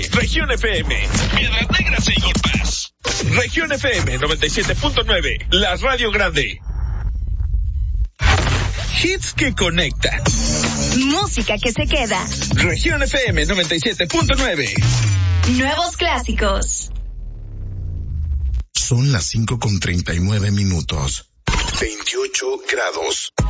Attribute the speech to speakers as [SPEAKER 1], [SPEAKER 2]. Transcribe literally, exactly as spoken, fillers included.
[SPEAKER 1] Región F M, Piedras Negras e Igor Paz. Región F M noventa y siete punto nueve, la radio grande. Hits que conectan.
[SPEAKER 2] Música que se queda.
[SPEAKER 1] Región F M noventa y siete punto nueve.
[SPEAKER 2] Nuevos clásicos.
[SPEAKER 3] Son las cinco con treinta y nueve minutos. veintiocho grados.